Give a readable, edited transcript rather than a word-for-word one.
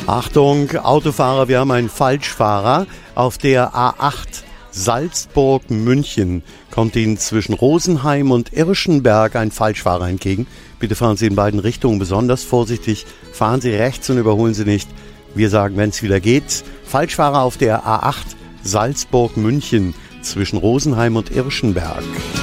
Achtung, Autofahrer, wir haben einen Falschfahrer. Auf der A8 Salzburg-München kommt Ihnen zwischen Rosenheim und Irschenberg ein Falschfahrer entgegen. Bitte fahren Sie in beiden Richtungen besonders vorsichtig. Fahren Sie rechts und überholen Sie nicht. Wir sagen, wenn es wieder geht, Falschfahrer auf der A8 Salzburg-München zwischen Rosenheim und Irschenberg.